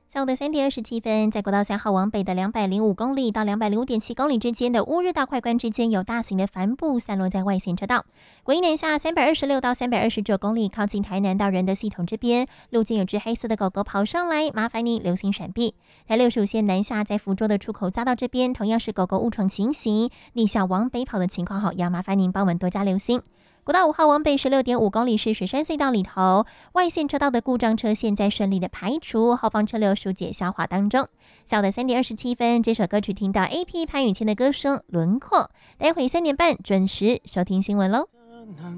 下午的3:27，在国道3号往北的205公里到205.7公里之间的乌日到快关之间，有大型的帆布散落在外线车道。国一南下326到329公里，靠近台南到仁德系统这边，路径有只黑色的狗狗跑上来，麻烦你留心闪避。台65线南下，在福州的出口匝道这边，同样是狗狗误闯情形，逆向往北跑的情况要麻烦您帮我们多加留心。国道5号往北16.5公里是雪山隧道里头，外线车道的故障车现在顺利的排除，后方车流疏解消化当中。下午的3:27，这首歌曲听到 AP 潘雨谦的歌声《轮廓》，待会3点半准时收听新闻喽。